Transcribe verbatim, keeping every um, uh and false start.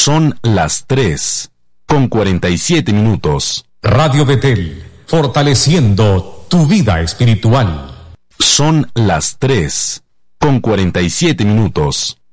Son las tres, con cuarenta y siete minutos. Radio Betel, fortaleciendo tu vida espiritual. Son las tres, con cuarenta y siete minutos.